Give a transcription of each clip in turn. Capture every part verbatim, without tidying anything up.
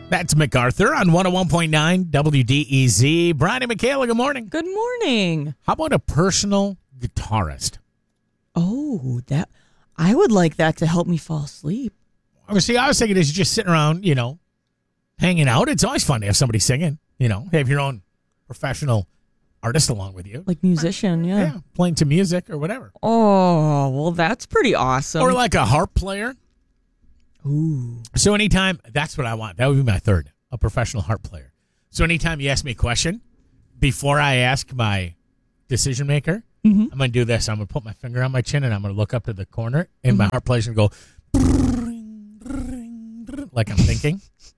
That's MacArthur on one oh one point nine W D E Z. Brian and Michaela, good morning. Good morning. How about a personal guitarist? Oh, that I would like that to help me fall asleep. I see, I was thinking is just sitting around, you know, hanging out. It's always fun to have somebody singing, you know, have your own professional artist along with you. Like musician, yeah. Yeah, playing some music or whatever. Oh, well, that's pretty awesome. Or like a harp player. Ooh. So anytime, that's what I want. That would be my third, a professional harp player. So anytime you ask me a question, before I ask my decision maker, mm-hmm. I'm going to do this. I'm going to put my finger on my chin and I'm going to look up to the corner and mm-hmm. my harp player's going to go like I'm thinking.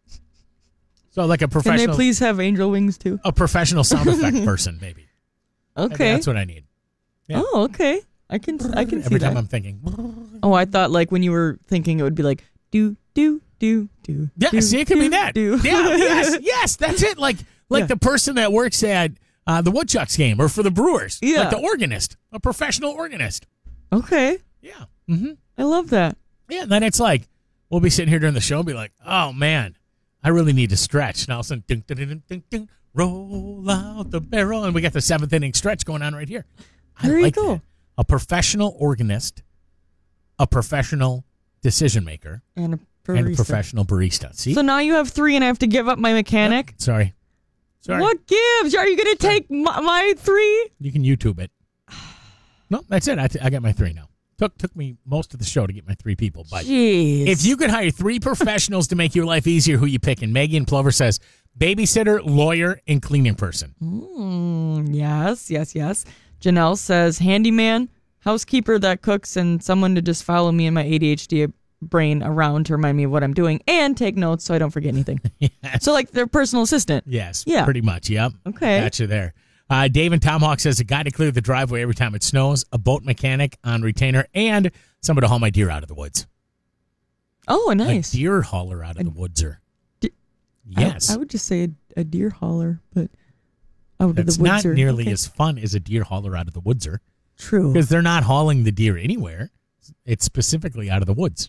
So like a professional. Can they please have angel wings too? A professional sound effect person, maybe. Okay. That's what I need. Yeah. Oh, okay. I can I can see Every that. time I'm thinking. Oh, I thought like when you were thinking it would be like do do do do. Yeah, do, see, it could do, be that. Do. Yeah, yes, yes, that's it. Like like Yeah. the person that works at uh, the Woodchucks game or for the Brewers. Yeah. Like the organist, a professional organist. Okay. Yeah. Mm-hmm. I love that. Yeah, and then it's like, we'll be sitting here during the show and be like, oh, man, I really need to stretch. And all of a sudden, ding, ding, ding, ding, ding, roll out the barrel. And we got the seventh inning stretch going on right here. I There you like go. that. A professional organist, a professional decision maker, And a barista. and a professional barista. See? So now you have three and I have to give up my mechanic? Yep. Sorry. Sorry. What gives? Are you going to take my, my three? You can YouTube it. No, that's it. I, t- I got my three now. Took took me most of the show to get my three people. But Jeez. if you could hire three professionals to make your life easier, who you picking? Megan Plover says babysitter, lawyer, and cleaning person. Mm, yes, yes, yes. Janelle says handyman, housekeeper that cooks, and someone to just follow me and my A D H D brain around to remind me of what I'm doing and take notes so I don't forget anything. Yes. So like their personal assistant. Yes, Yeah. pretty much. Yep. Okay. Got you there. Uh, Dave and Tomahawk says a guy to clear the driveway every time it snows, a boat mechanic on retainer, and somebody to haul my deer out of the woods. Oh, nice. A deer hauler out of the woods. Or De- yes. I, I would just say a, a deer hauler, but out of That's the woods. not nearly okay. as fun as a deer hauler out of the woods. True. Because they're not hauling the deer anywhere. It's specifically out of the woods.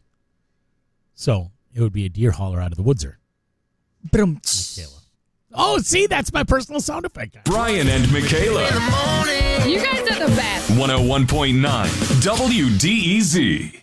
So it would be a deer hauler out of the woodser. Brum. Oh, see, that's my personal sound effect guy. Brian and Michaela. You guys are the best. one oh one point nine W D E Z.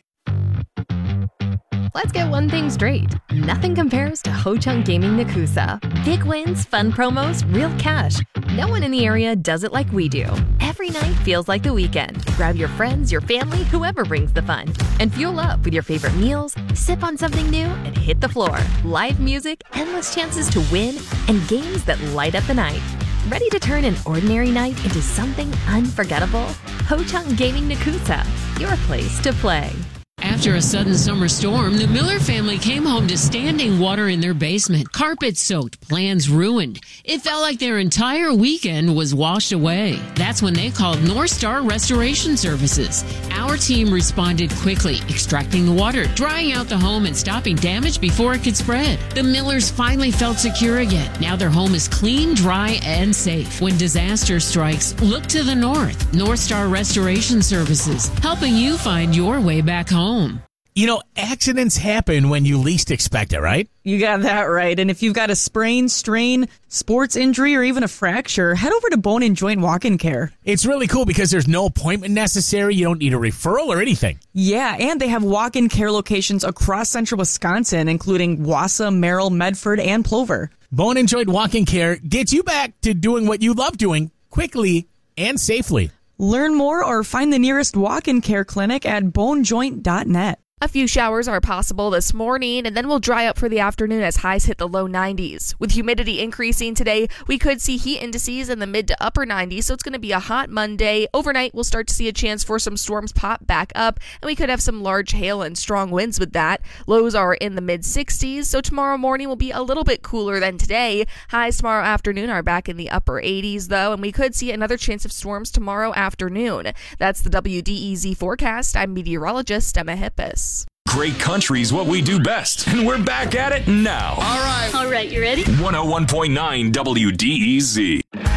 Let's get one thing straight. Nothing compares to Ho Chunk Gaming Nakusa. Big wins, fun promos, real cash. No one in the area does it like we do. Every night feels like the weekend. Grab your friends, your family, whoever brings the fun. And fuel up with your favorite meals, sip on something new, and hit the floor. Live music, endless chances to win, and games that light up the night. Ready to turn an ordinary night into something unforgettable? Ho Chunk Gaming Nakusa, your place to play. After a sudden summer storm, the Miller family came home to standing water in their basement, carpet soaked, plans ruined. It felt like their entire weekend was washed away. That's when they called North Star Restoration Services. Our team responded quickly, extracting the water, drying out the home, and stopping damage before it could spread. The Millers finally felt secure again. Now their home is clean, dry, and safe. When disaster strikes, look to the north. North Star Restoration Services, helping you find your way back home. You know, accidents happen when you least expect it, right? You got that right. And if you've got a sprain, strain, sports injury, or even a fracture, head over to Bone and Joint Walk-In Care. It's really cool because there's no appointment necessary. You don't need a referral or anything. Yeah, and they have walk-in care locations across central Wisconsin, including Wausau, Merrill, Medford, and Plover. Bone and Joint Walk-In Care gets you back to doing what you love doing quickly and safely. Learn more or find the nearest walk-in care clinic at bone joint dot net. A few showers are possible this morning, and then we'll dry up for the afternoon as highs hit the low nineties. With humidity increasing today, we could see heat indices in the mid to upper nineties, so it's going to be a hot Monday. Overnight, we'll start to see a chance for some storms pop back up, and we could have some large hail and strong winds with that. Lows are in the mid sixties, so tomorrow morning will be a little bit cooler than today. Highs tomorrow afternoon are back in the upper eighties, though, and we could see another chance of storms tomorrow afternoon. That's the W D E Z forecast. I'm meteorologist Emma Hippis. Great country's what we do best, and we're back at it now. All right. All right, you ready? one oh one point nine W D E Z.